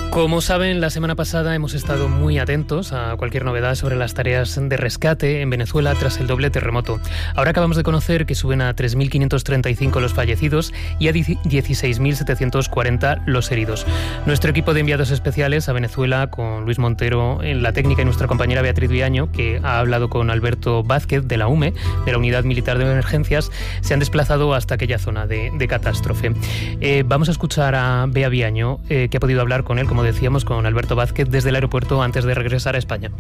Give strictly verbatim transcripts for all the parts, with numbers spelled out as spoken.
Como saben, la semana pasada hemos estado muy atentos a cualquier novedad sobre las tareas de rescate en Venezuela tras el doble terremoto. Ahora acabamos de conocer que suben a tres mil quinientos treinta y cinco los fallecidos y a dieciséis mil setecientos cuarenta los heridos. Nuestro equipo de enviados especiales a Venezuela, con Luis Montero en la técnica y nuestra compañera Beatriz Viaño, que ha hablado con Alberto Vázquez de la U M E, de la Unidad Militar de Emergencias, se han desplazado hasta aquella zona de, de catástrofe. Eh, vamos a escuchar a Bea Viaño, eh, que ha podido hablar con él, como decíamos, con Alberto Vázquez desde el aeropuerto antes de regresar a España.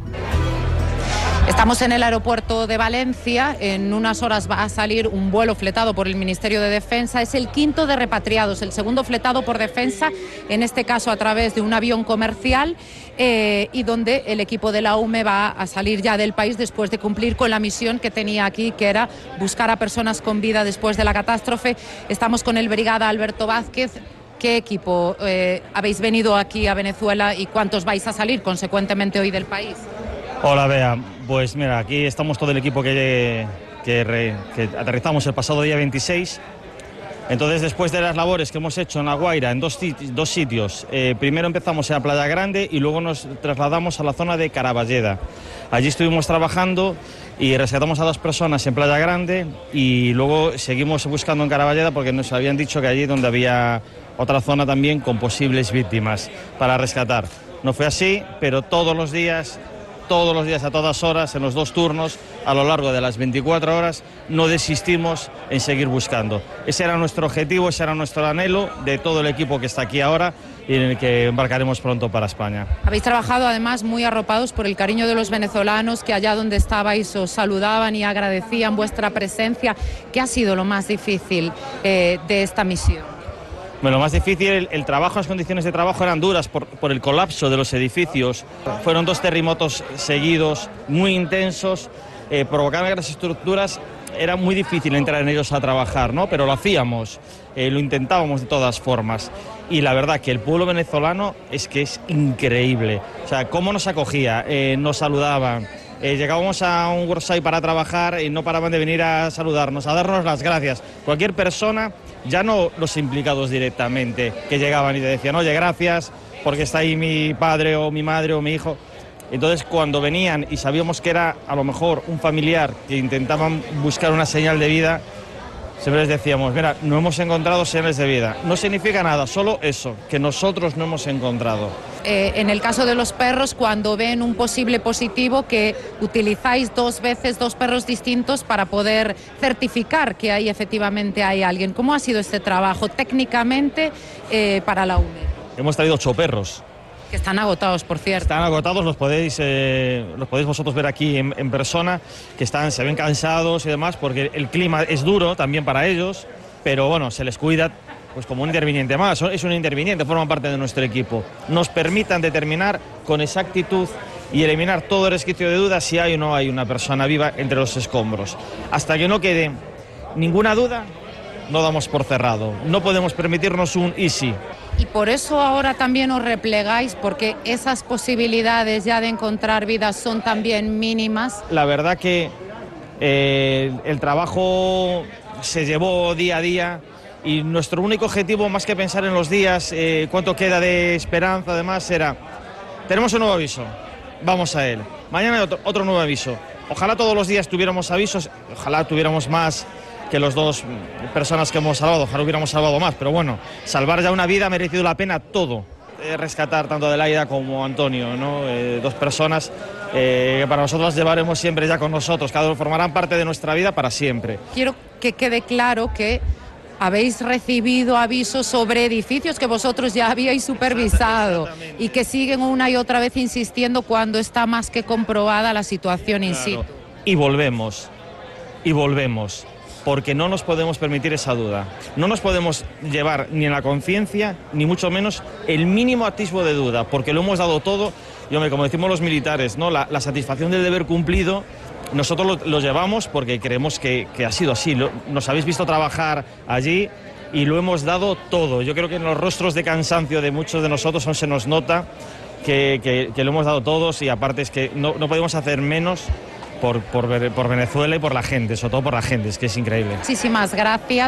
Estamos en el aeropuerto de Valencia. En unas horas va a salir un vuelo fletado por el Ministerio de Defensa. Es el quinto de repatriados, el segundo fletado por Defensa, en este caso a través de un avión comercial, eh, y donde el equipo de la U M E va a salir ya del país después de cumplir con la misión que tenía aquí, que era buscar a personas con vida después de la catástrofe. Estamos con el brigada Alberto Vázquez. ¿Qué equipo eh, habéis venido aquí a Venezuela y cuántos vais a salir consecuentemente hoy del país? Hola, Bea. Pues mira, aquí estamos todo el equipo que, que, re, que aterrizamos el pasado día veintiséis. Entonces, después de las labores que hemos hecho en La Guaira, en dos, dos sitios, eh, primero empezamos en la Playa Grande y luego nos trasladamos a la zona de Caraballeda. Allí estuvimos trabajando y rescatamos a dos personas en Playa Grande y luego seguimos buscando en Caraballeda porque nos habían dicho que allí donde había otra zona también con posibles víctimas para rescatar. No fue así, pero todos los días, todos los días a todas horas, en los dos turnos, a lo largo de las veinticuatro horas, no desistimos en seguir buscando. Ese era nuestro objetivo, ese era nuestro anhelo de todo el equipo que está aquí ahora y en el que embarcaremos pronto para España. Habéis trabajado además muy arropados por el cariño de los venezolanos, que allá donde estabais os saludaban y agradecían vuestra presencia. ¿Qué ha sido lo más difícil eh, de esta misión? Bueno, lo más difícil, el, el trabajo, las condiciones de trabajo eran duras por, por el colapso de los edificios. Fueron dos terremotos seguidos, muy intensos, eh, provocaban grandes estructuras. Era muy difícil entrar en ellos a trabajar, ¿no? Pero lo hacíamos, eh, lo intentábamos de todas formas. Y la verdad que el pueblo venezolano es que es increíble. O sea, cómo nos acogía, eh, nos saludaban. Eh, llegábamos a un worksite para trabajar y no paraban de venir a saludarnos, a darnos las gracias. Cualquier persona, ya no los implicados directamente, que llegaban y te decían, oye, gracias, porque está ahí mi padre o mi madre o mi hijo. Entonces, cuando venían y sabíamos que era a lo mejor un familiar que intentaban buscar una señal de vida, siempre les decíamos, mira, no hemos encontrado señales de vida. No significa nada, solo eso, que nosotros no hemos encontrado. Eh, en el caso de los perros, cuando ven un posible positivo, que utilizáis dos veces dos perros distintos para poder certificar que ahí efectivamente hay alguien. ¿Cómo ha sido este trabajo técnicamente eh, para la U M E? Hemos traído ocho perros. Que están agotados, por cierto. Están agotados, los podéis, eh, los podéis vosotros ver aquí en, en persona, que están, se ven cansados y demás, porque el clima es duro también para ellos, pero bueno, se les cuida pues como un interviniente más, es un interviniente, forman parte de nuestro equipo. Nos permitan determinar con exactitud y eliminar todo resquicio de duda si hay o no hay una persona viva entre los escombros. Hasta que no quede ninguna duda, no damos por cerrado. No podemos permitirnos un easy. Y por eso ahora también os replegáis, porque esas posibilidades ya de encontrar vidas son también mínimas. La verdad que eh, el trabajo se llevó día a día y nuestro único objetivo, más que pensar en los días, eh, cuánto queda de esperanza, además, era, tenemos un nuevo aviso, vamos a él. Mañana hay otro, otro nuevo aviso. Ojalá todos los días tuviéramos avisos, ojalá tuviéramos más que los dos personas que hemos salvado, ojalá hubiéramos salvado más, pero bueno, salvar ya una vida ha merecido la pena todo. Eh, rescatar tanto a Adelaida como a Antonio, ¿no? Eh, dos personas eh, que para nosotros las llevaremos siempre ya con nosotros, cada uno formarán parte de nuestra vida para siempre. Quiero que quede claro que habéis recibido avisos sobre edificios que vosotros ya habíais supervisado y que siguen una y otra vez insistiendo cuando está más que comprobada la situación in situ. Claro. Y volvemos, y volvemos. Porque no nos podemos permitir esa duda. No nos podemos llevar ni en la conciencia, ni mucho menos el mínimo atisbo de duda, porque lo hemos dado todo. Y hombre, como decimos los militares, ¿no? La, la satisfacción del deber cumplido, nosotros lo, lo llevamos porque creemos que, que ha sido así. Lo, nos habéis visto trabajar allí y lo hemos dado todo. Yo creo que en los rostros de cansancio de muchos de nosotros aún se nos nota que, que, que lo hemos dado todos y aparte es que no, no podemos hacer menos Por, por, por Venezuela y por la gente, sobre todo por la gente, es que es increíble. Muchísimas gracias.